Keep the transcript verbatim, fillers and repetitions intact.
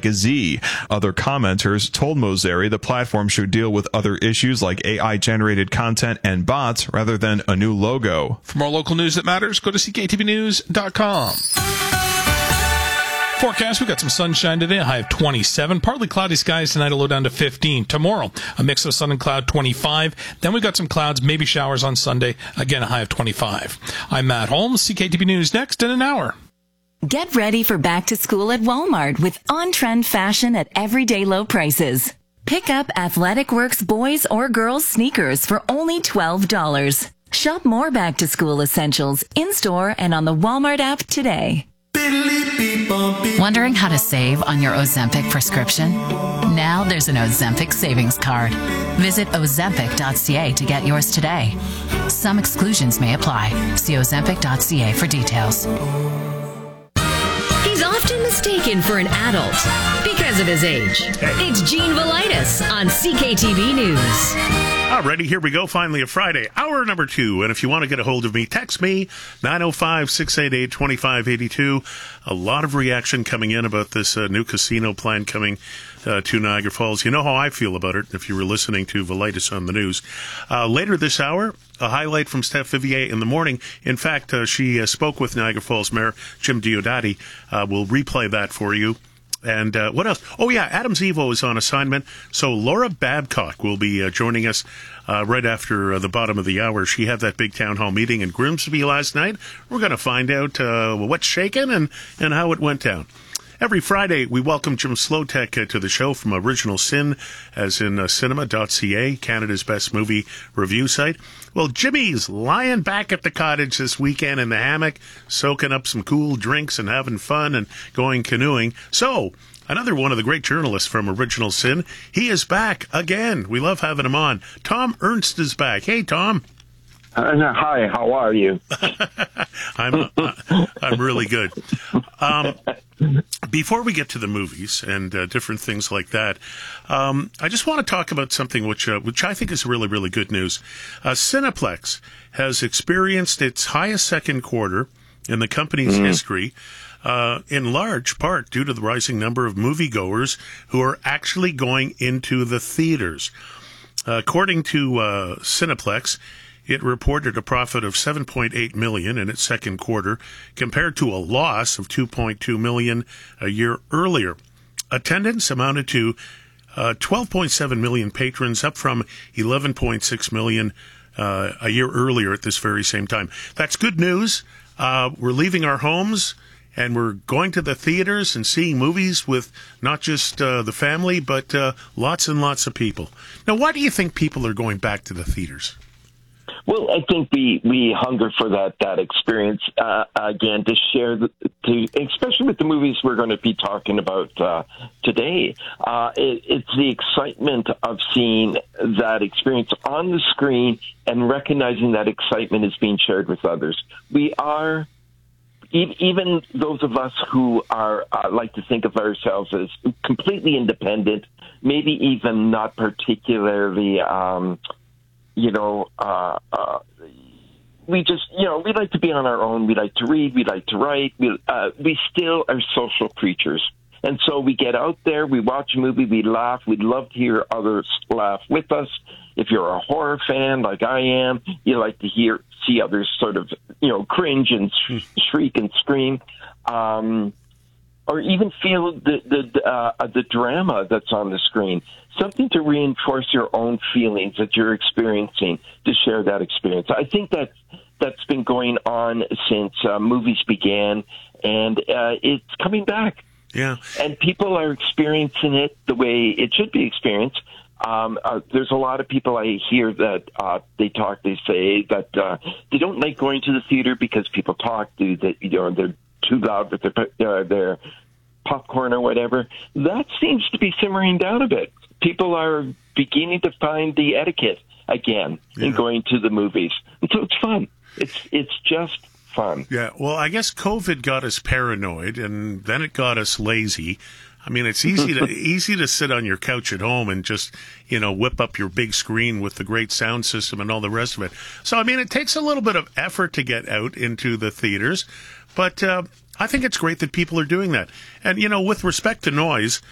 like a Z. Other commenters told Mosseri the platform should deal with other issues like A I-generated content and bots rather than a new logo. For more local news that matters, go to C K T V news dot com. Forecast, we got some sunshine today, a high of twenty-seven. Partly cloudy skies tonight, a low down to fifteen. Tomorrow, a mix of sun and cloud, twenty-five. Then we got some clouds, maybe showers on Sunday, again a high of twenty-five. I'm Matt Holmes, C K T V News next in an hour. Get ready for back to school at Walmart with on-trend fashion at everyday low prices. Pick up Athletic Works boys or girls sneakers for only twelve dollars. Shop more back to school essentials in-store and on the Walmart app today. Wondering how to save on your Ozempic prescription? Now there's an Ozempic savings card. Visit ozempic dot c a to get yours today. Some exclusions may apply. See ozempic dot c a for details. He's often mistaken for an adult because of his age. It's Gene Velitis on C K T V News. Alrighty, here we go. Finally, a Friday, hour number two. And if you want to get a hold of me, text me, nine oh five, six eight eight, two five eight two. A lot of reaction coming in about this uh, new casino plan coming uh, to Niagara Falls. You know how I feel about it if you were listening to Velitis on the news. Uh, later this hour, a highlight from Steph Vivier in the morning. In fact, uh, she uh, spoke with Niagara Falls Mayor Jim Diodati. Uh, we'll replay that for you. And uh, what else? Oh, yeah, Adams Evo is on assignment. So Laura Babcock will be uh, joining us uh, right after uh, the bottom of the hour. She had that big town hall meeting in Grimsby last night. We're going to find out uh, what's shaking and, and how it went down. Every Friday, we welcome Jim Slotek uh, to the show from Original Sin, as in uh, cinema dot c a, Canada's best movie review site. Well, Jimmy's lying back at the cottage this weekend in the hammock, soaking up some cool drinks and having fun and going canoeing. So, another one of the great journalists from Original Sin, he is back again. We love having him on. Tom Ernst is back. Hey, Tom. Uh, hi, how are you? I'm uh, I'm really good. Um, before we get to the movies and uh, different things like that, um, I just want to talk about something which uh, which I think is really, really good news. Uh, Cineplex has experienced its highest second quarter in the company's mm. history, uh, in large part due to the rising number of moviegoers who are actually going into the theaters. Uh, according to uh, Cineplex, it reported a profit of seven point eight million dollars in its second quarter, compared to a loss of two point two million dollars a year earlier. Attendance amounted to uh, twelve point seven million patrons, up from eleven point six million uh, a year earlier at this very same time. That's good news. Uh, we're leaving our homes and we're going to the theaters and seeing movies with not just uh, the family, but uh, lots and lots of people. Now, why do you think people are going back to the theaters? Well, I think we, we hunger for that that experience uh, again to share, the, to especially with the movies we're going to be talking about uh, today. Uh, it, it's the excitement of seeing that experience on the screen and recognizing that excitement is being shared with others. We are, even those of us who are uh, like to think of ourselves as completely independent, maybe even not particularly. Um, You know, uh, uh, we just, you know, we like to be on our own. We like to read. We like to write. We, uh, we still are social creatures. And so we get out there, we watch a movie, we laugh. We'd love to hear others laugh with us. If you're a horror fan like I am, you like to hear, see others sort of, you know, cringe and sh- shriek and scream. Um, or even feel the the uh, the drama that's on the screen. Something to reinforce your own feelings that you're experiencing, to share that experience. I think that that's been going on since uh, movies began, and uh, it's coming back. Yeah. And people are experiencing it the way it should be experienced. Um, uh, there's a lot of people I hear that uh, they talk, they say that uh, they don't like going to the theater because people talk to that, you know, they're too loud with their, uh, their popcorn or whatever. That seems to be simmering down a bit. People are beginning to find the etiquette again yeah. in going to the movies. And so it's fun. It's it's just fun. Yeah, well, I guess COVID got us paranoid, and then it got us lazy. I mean, it's easy to easy to sit on your couch at home and just, you know, whip up your big screen with the great sound system and all the rest of it. So, I mean, it takes a little bit of effort to get out into the theaters, but uh, I think it's great that people are doing that. And, you know, with respect to noise,